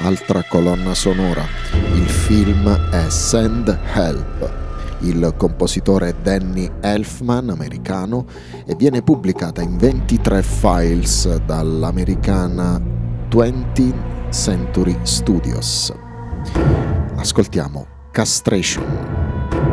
altra colonna sonora. Il film è Send Help. Il compositore è Danny Elfman, americano, e viene pubblicata in 23 files dall'americana 20th Century Studios. Ascoltiamo Castration.